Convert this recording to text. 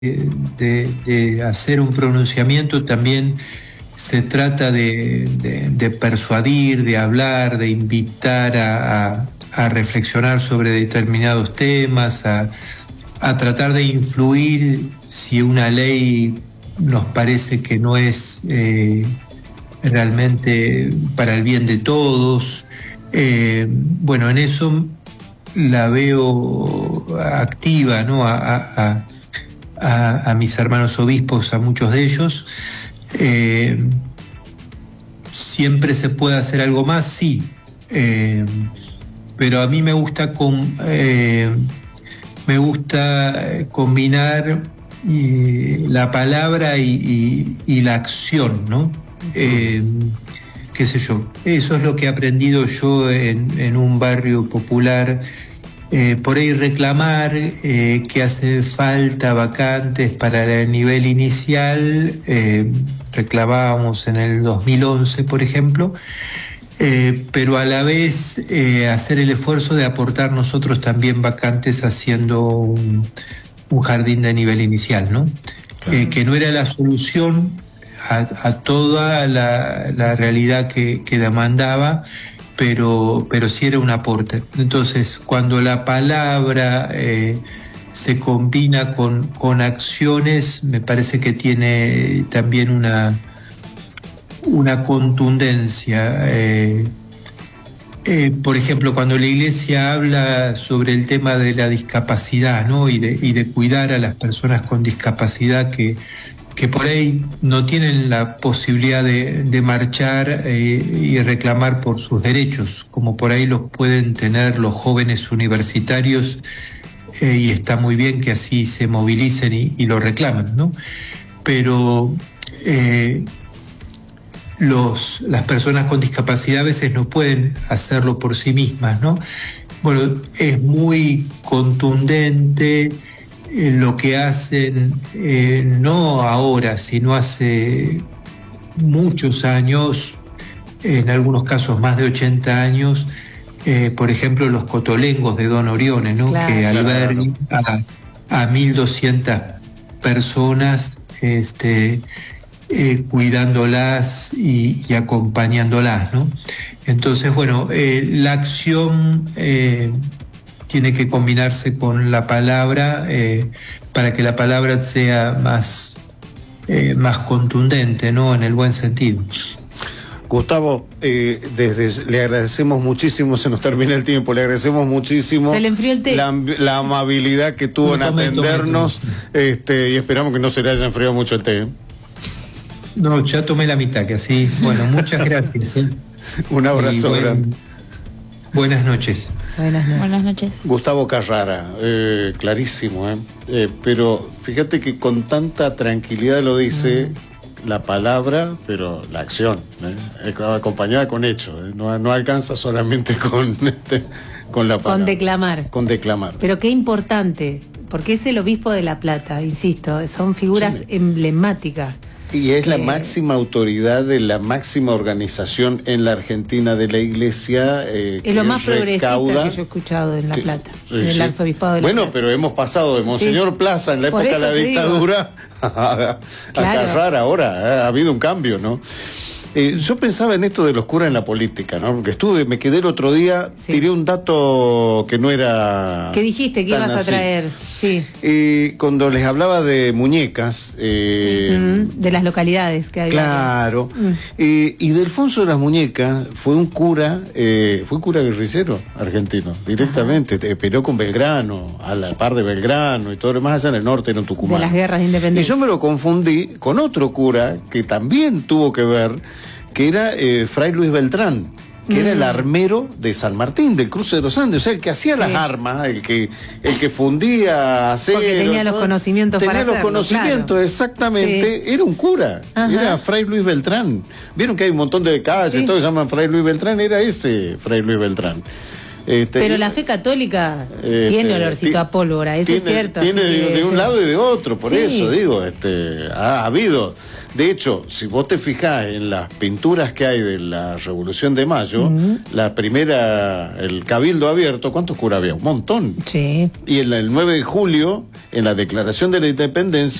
de hacer un pronunciamiento también se trata de persuadir, de hablar, de invitar a reflexionar sobre determinados temas, a tratar de influir si una ley nos parece que no es realmente para el bien de todos. Bueno, en eso la veo activa, ¿no? A mis hermanos obispos, a muchos de ellos. Siempre se puede hacer algo más, sí, pero a mí me gusta combinar la palabra y la acción, ¿no? Qué sé yo, eso es lo que he aprendido yo en un barrio popular. Por ahí reclamar que hace falta vacantes para el nivel inicial, reclamábamos en el 2011, por ejemplo, pero a la vez hacer el esfuerzo de aportar nosotros también vacantes haciendo un jardín de nivel inicial, ¿no? Que no era la solución a toda la realidad que demandaba, pero sí era un aporte. Entonces, cuando la palabra se combina con acciones, me parece que tiene también una contundencia. Por ejemplo, cuando la Iglesia habla sobre el tema de la discapacidad, ¿no? y de cuidar a las personas con discapacidad que por ahí no tienen la posibilidad de marchar y reclamar por sus derechos, como por ahí los pueden tener los jóvenes universitarios, y está muy bien que así se movilicen y lo reclamen, ¿no? Pero las personas con discapacidad a veces no pueden hacerlo por sí mismas, ¿no? Bueno, es muy contundente lo que hacen, no ahora, sino hace muchos años, en algunos casos más de 80 años, por ejemplo, los cotolengos de Don Orione, ¿no? Claro, que albergan a 1.200 personas, cuidándolas y acompañándolas, ¿no? Entonces, bueno, la acción tiene que combinarse con la palabra para que la palabra sea más contundente, ¿no? En el buen sentido. Gustavo, le agradecemos muchísimo, se nos termina el tiempo, le agradecemos muchísimo. Se le enfrió el té. La amabilidad que tuvo en atendernos, y esperamos que no se le haya enfriado mucho el té. No, ya tomé la mitad, que así, bueno, muchas gracias. Un abrazo grande. Buenas noches. Buenas noches. Gustavo Carrara, clarísimo, pero fíjate que con tanta tranquilidad lo dice la palabra, pero la acción, acompañada con hechos, no alcanza solamente con la palabra. Con declamar. Con declamar. Pero qué importante, porque es el obispo de La Plata, insisto, son figuras emblemáticas. Y es la máxima autoridad de la máxima organización en la Argentina de la Iglesia. Es lo más progresista que yo he escuchado en La Plata, en el arzobispado de La Plata. Bueno, pero hemos pasado de Monseñor Plaza en la época de la dictadura a Carrara ahora. Ha habido un cambio, ¿no? Yo pensaba en esto de los curas en la política, ¿no? Porque me quedé el otro día, tiré un dato que no era... ¿Qué dijiste que ibas a traer? Sí. Cuando les hablaba de muñecas... de las localidades que hay. Claro. Y Delfonso de las Muñecas fue un cura guerrillero argentino, directamente. Peleó con Belgrano, a la par de Belgrano y todo lo demás allá en el norte, en Tucumán. De las guerras de independencia. Y yo me lo confundí con otro cura que también tuvo que ver, que era Fray Luis Beltrán, que era el armero de San Martín, del Cruce de los Andes, o sea, el que hacía las armas, el que fundía acero. Porque tenía los conocimientos para hacerlo. Tenía los conocimientos, claro. Exactamente. Sí. Era un cura, era Fray Luis Beltrán. Vieron que hay un montón de calles, todos llaman Fray Luis Beltrán, era ese Fray Luis Beltrán. Pero la fe católica tiene olorcito a pólvora, eso es cierto. Tiene de un lado y de otro, por eso digo, ha habido. De hecho, si vos te fijás en las pinturas que hay de la Revolución de Mayo, la primera, el Cabildo Abierto, ¿cuántos curas había? Un montón. Sí. Y en el 9 de julio, en la Declaración de la Independencia,